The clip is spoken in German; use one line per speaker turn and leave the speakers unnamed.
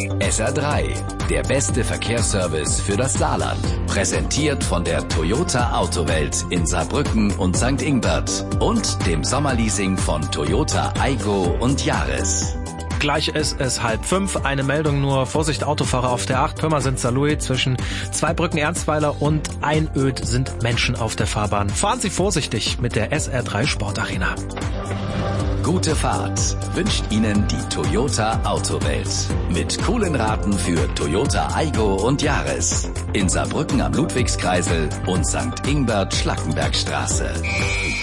SR3, der beste Verkehrsservice für das Saarland. Präsentiert von der Toyota Autowelt in Saarbrücken und St. Ingbert und dem Sommerleasing von Toyota Aygo und Yaris.
Gleich ist es 4:30. Eine Meldung nur. Vorsicht, Autofahrer auf der 8. Pirmasens-Saarlouis zwischen Zweibrücken-Ernstweiler und Einöd sind Menschen auf der Fahrbahn. Fahren Sie vorsichtig mit der SR3 Sportarena.
Gute Fahrt wünscht Ihnen die Toyota Autowelt. Mit coolen Raten für Toyota Aygo und Yaris. In Saarbrücken am Ludwigskreisel und St. Ingbert Schlackenbergstraße.